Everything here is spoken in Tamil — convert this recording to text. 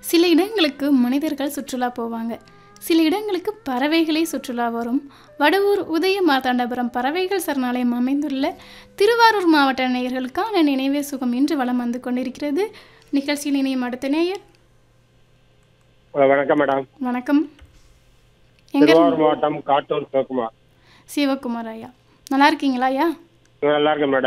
சில இடங்களுக்கு மனிதர்கள் சுற்றுலா போவாங்க. சில இடங்களுக்கு பறவைகளே சுற்றுலா வரும். வடவூர் உதய மார்த்தாண்டபுரம் பறவைகள் சரணாலயம் அமைந்துள்ள திருவாரூர் மாவட்ட நேயர்களுக்கான நினைவே சுகம் இன்று வலம் வந்து கொண்டிருக்கிறது. நிகழ்ச்சியில் இணையும் அடுத்த நேயர். வணக்கம் மேடம். வணக்கம். எங்க திருவாரூர் மாவட்டம் காட்டூர் சிவகுமார். சிவகுமார் ஐயா, நல்லா இருக்கீங்களா ஐயா? நல்லா இருக்கேன் மேடம்.